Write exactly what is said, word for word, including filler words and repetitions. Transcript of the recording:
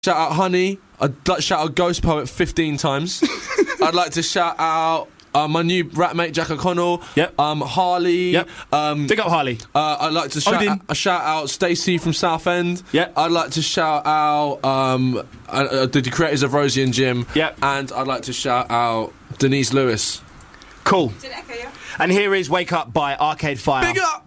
Shout out Honey. I'd like to shout out Ghost Poet fifteen times. I'd like to shout out uh, my new rap mate Jack O'Connell. Yep. Um, Harley. Yep. Um, Big up Harley. Uh, I'd like to shout Odin. out, uh, shout out Stacey from Southend. Yep. I'd like to shout out um, uh, uh, the creators of Rosie and Jim. Yep. And I'd like to shout out Denise Lewis. Cool. Did it echo, yeah? And here is Wake Up by Arcade Fire. Big up!